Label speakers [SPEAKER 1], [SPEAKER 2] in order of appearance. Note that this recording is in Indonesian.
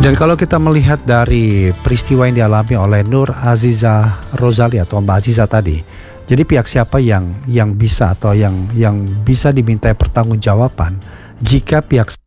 [SPEAKER 1] Dan kalau kita melihat dari peristiwa yang dialami oleh Nur Aziza Rozali atau Mbak Aziza tadi, jadi pihak siapa yang bisa atau yang bisa dimintai pertanggungjawaban jika pihak